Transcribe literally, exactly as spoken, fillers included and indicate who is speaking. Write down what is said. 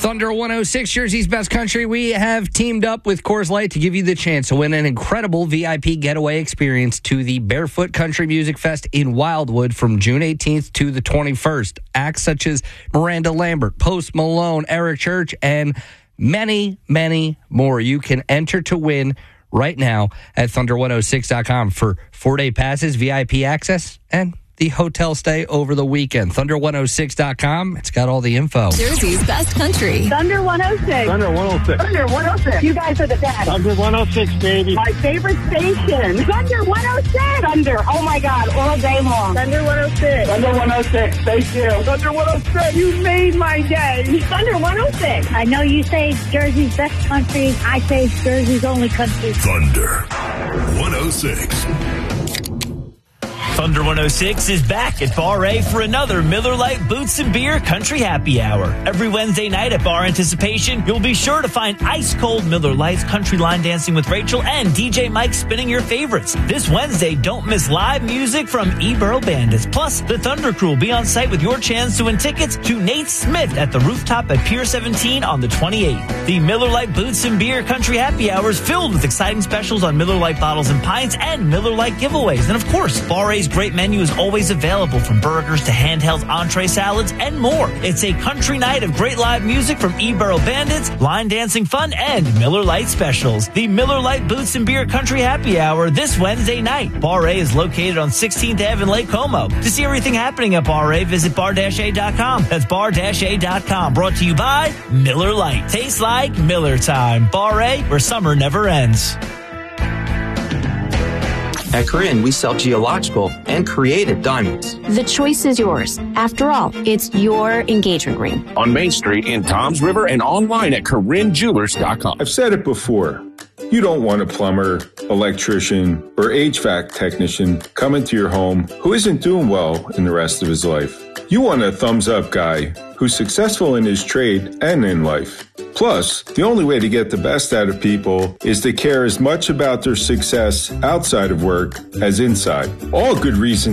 Speaker 1: Thunder one oh six, Jersey's best country. We have teamed up with Coors Light to give you the chance to win an incredible V I P getaway experience to the Barefoot Country Music Fest in Wildwood from June eighteenth to the twenty-first. Acts such as Miranda Lambert, Post Malone, Eric Church, and many, many more. You can enter to win right now at thunder one oh six dot com for four-day passes, V I P access, and the hotel stay over the weekend. thunder one oh six dot com. It's got all the info.
Speaker 2: Jersey's best country.
Speaker 3: Thunder one oh six.
Speaker 4: Thunder one oh six.
Speaker 3: Thunder one oh six. You guys are the best.
Speaker 4: Thunder one oh six, baby.
Speaker 3: My favorite station. Thunder one oh six. Thunder. Oh, my God. All day long. Thunder one oh six.
Speaker 4: Thunder one oh six. Thank you.
Speaker 3: Thunder one oh six. You made my day. Thunder one oh six.
Speaker 5: I know you say Jersey's best country. I say Jersey's only country.
Speaker 6: Thunder one oh six.
Speaker 7: Thunder one oh six is back at Bar A for another Miller Lite Boots and Beer Country Happy Hour. Every Wednesday night at Bar Anticipation, you'll be sure to find ice-cold Miller Lite's Country Line Dancing with Rachel and D J Mike spinning your favorites. This Wednesday, don't miss live music from E-Borough Bandits. Plus, the Thunder Crew will be on site with your chance to win tickets to Nate Smith at the rooftop at Pier seventeen on the twenty-eighth. The Miller Lite Boots and Beer Country Happy Hour is filled with exciting specials on Miller Lite bottles and pints and Miller Lite giveaways. And of course, Bar A's great menu is always available, from burgers to handheld entree salads and more. It's a country night of great live music from E-Borough Bandits, line dancing fun, and Miller Lite specials. The Miller Lite Boots and Beer Country Happy Hour this Wednesday night. Bar A is located on sixteenth Avenue in Lake Como. To see everything happening at Bar A, visit bar a dot com. That's bar a dot com. Brought to you by Miller Lite. Tastes like Miller time. Bar A, where summer never ends.
Speaker 8: At Corinne, we sell geological and created diamonds.
Speaker 9: The choice is yours. After all, it's your engagement ring.
Speaker 10: On Main Street in Toms River and online at Corinne Jewelers dot com.
Speaker 11: I've said it before. You don't want a plumber, electrician, or H V A C technician coming to your home who isn't doing well in the rest of his life. You want a thumbs-up guy who's successful in his trade and in life. Plus, the only way to get the best out of people is to care as much about their success outside of work as inside. All good reasons